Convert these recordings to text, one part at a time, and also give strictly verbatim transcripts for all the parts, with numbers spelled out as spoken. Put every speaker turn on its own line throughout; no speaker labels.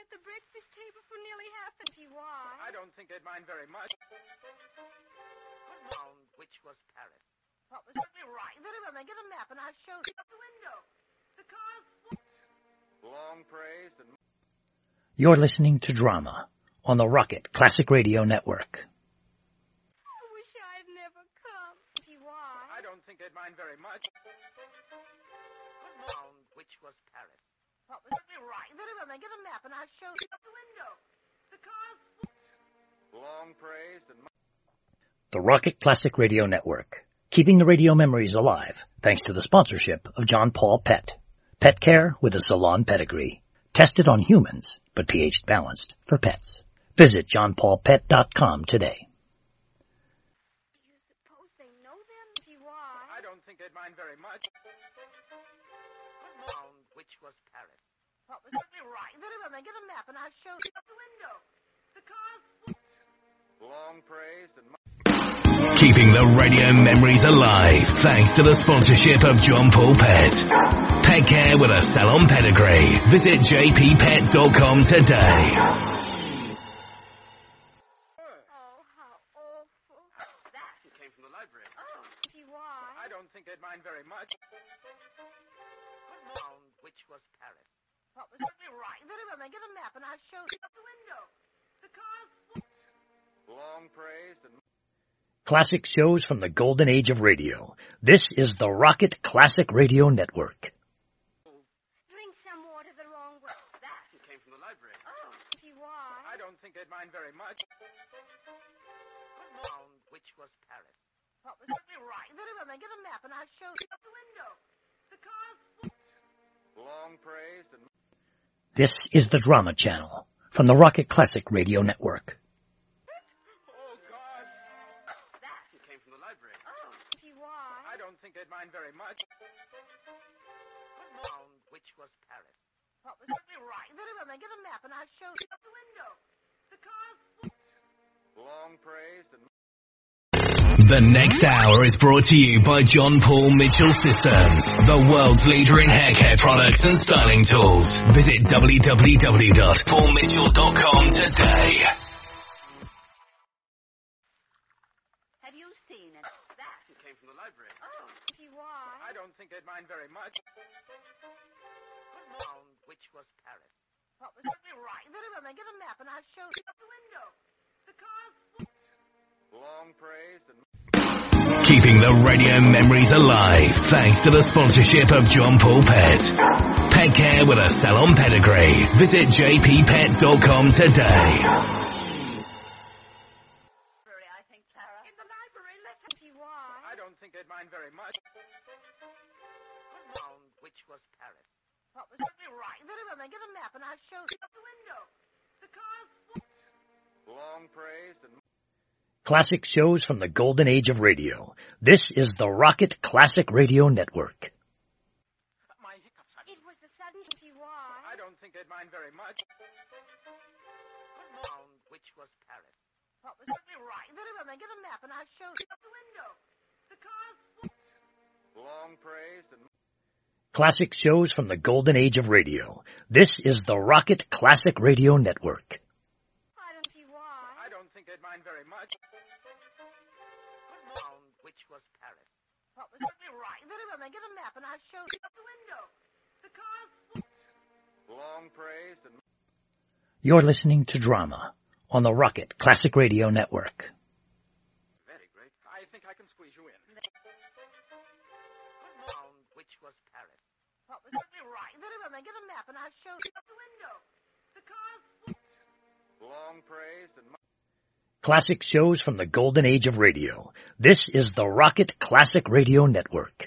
at the breakfast table for nearly half an hour. Why?
I don't think they'd mind very much.
Round which was Paris.
What was it? Right. Very well, then get a map and I'll show you.
Out the window. The car's full.
Long praised and...
You're listening to Drama on the Rocket Classic Radio Network.
I wish I'd never come. See why?
I don't think they'd mind very much.
Round which was Paris.
What was it? Right. Very well, then get a map and I'll show you.
Out the window. The car's full.
Long praised and...
The Rocket Classic Radio Network, keeping the radio memories alive thanks to the sponsorship of John Paul Pet. Pet care with a salon pedigree. Tested on humans, but pH balanced for pets. Visit john paul pet dot com today.
Do you suppose they know them? See why?
I don't think they'd mind very much.
Round which was Paris.
What was it? Right. Very well, then get a map and I'll show you.
Out the window. The car's full.
Long praised and...
Keeping the radio memories alive thanks to the sponsorship of John Paul Pet. Pet care with a salon pedigree. Visit j p pet dot com today.
Oh, how awful.
That came from the library.
Oh, see why?
I don't think they'd mind very much.
Round which was Paris.
What was it? Right. Very well, then get a map and I'll show you.
Out the window. The car's full.
Long praised and...
Classic shows from the golden age of radio. This is the Rocket Classic Radio Network.
Drink some water the wrong way.
That came from the library.
Oh, see why?
I don't think they'd mind very much.
Round which was Paris.
What was it? Right. Very well, then get a map and I'll show you.
Out the window. The car's full.
Long praised and...
This is the Drama Channel from the Rocket Classic Radio Network.
Oh, God.
That came from the library.
Oh, see why?
I don't think they'd mind very much.
Round which was Paris.
What was it? Right. Very well, then get a map and I'll show you.
Out the window. The car's full.
Long praised and...
The next hour is brought to you by John Paul Mitchell Systems, the world's leader in hair care products and styling tools. Visit w w w dot paul mitchell dot com today.
Have you seen it?
That came from the library.
Oh, see why?
I don't think they'd mind very much.
Round which was Paris.
What was it? Right. Very well, then get a map and I'll show you.
Out the window. The car's full.
Long praised and...
Keeping the radio memories alive thanks to the sponsorship of John Paul Pet. Pet care with a salon pedigree. Visit j p pet dot com today.
I think, Clara.
In the library. Let's
See why?
I don't think they'd mind very much.
round which was Paris.
What was it? Right. Very well, then get a map and I'll show you.
Out the window. The car's full.
Long praised and...
Classic shows from the golden age of radio. This is the Rocket Classic Radio Network.
My hiccups, honey.
It was the sudden. See why?
I don't think they'd mind very much.
Round which was Paris.
What was it? Right. Very well, then get a map and I'll show you.
Out the window. The car's full.
Long praised and...
Classic shows from the golden age of radio. This is the Rocket Classic Radio Network.
I don't see why.
I don't think they'd mind very much.
Round which was Paris.
What was it? Right. Very well, then get a map and I'll show you.
Out the window. The car's full.
Long praised and...
You're listening to Drama on the Rocket Classic Radio Network.
Very great. I think I can squeeze you in.
Round which was Paris.
What was it? Right. Very well, then get a map and I'll show you.
Out the window. The car's full.
Long praised and...
Classic shows from the golden age of radio. This is the Rocket Classic Radio Network.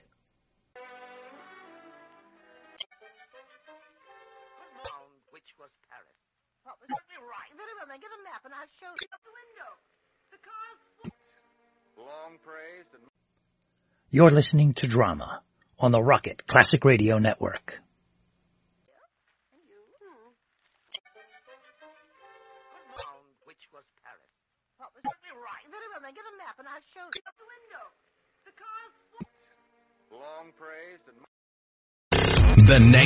Round which was Paris.
What was it? Right. Very well, then get a map and I'll show you.
Out the window. The car's full.
Long praised and...
You're listening to Drama on the Rocket Classic Radio Network.
Round which was Paris.
What was it? Right. Very well, then get a map and I'll show you.
Out the window. The car's full.
Long praised and...
The next